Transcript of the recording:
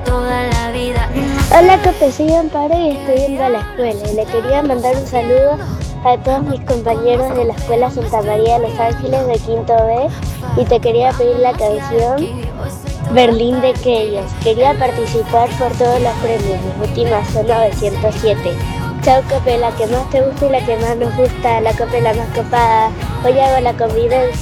toda la vida. Hola, Cope, soy Amparo y estoy yendo a la escuela y le quería mandar un saludo a todos mis compañeros de la Escuela Santa María de Los Ángeles de Quinto B y te quería pedir la canción Berlín de Keyos. Quería participar por todos los premios, mis últimas son 907. Chao, Cope, la que más te gusta y la que más nos gusta, la Cope la más copada. Hoy hago la convivencia.